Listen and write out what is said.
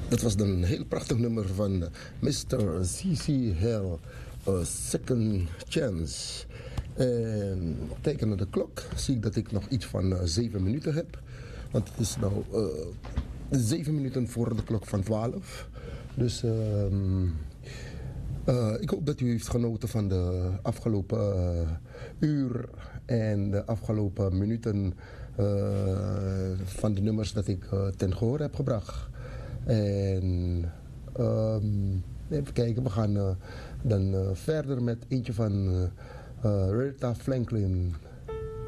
Dat was dan een heel prachtig nummer van Mr. C.C. Hill, Second Chance. En kijken naar de klok, zie ik dat ik nog iets van 7 minuten heb. Want het is nou 7 minuten voor de klok van 12. Dus ik hoop dat u heeft genoten van de afgelopen uur en de afgelopen minuten van de nummers dat ik ten gehoor heb gebracht. En even kijken, we gaan dan verder met eentje van Aretha Franklin.